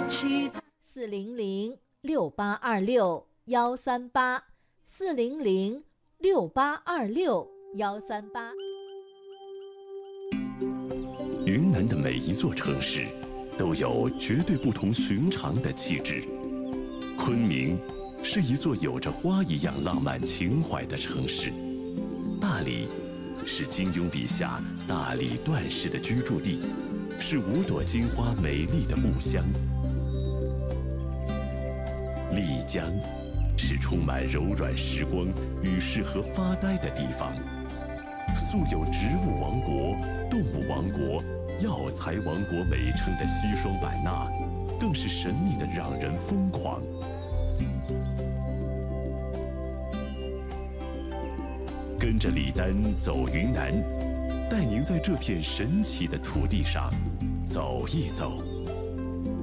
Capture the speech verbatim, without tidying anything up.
期待。 四零零六八二六幺三八，四零零六八二六幺三八。 云南的每一座城市都有绝对不同寻常的气质。昆明是一座有着花一样浪漫情怀的城市，大理是金庸笔下大理段氏的居住地，是五朵金花美丽的故乡。丽江是充满柔软时光与适合发呆的地方，素有植物王国、动物王国、药材王国美称的西双版纳，更是神秘的让人疯狂。跟着李丹走云南，带您在这片神奇的土地上走一走。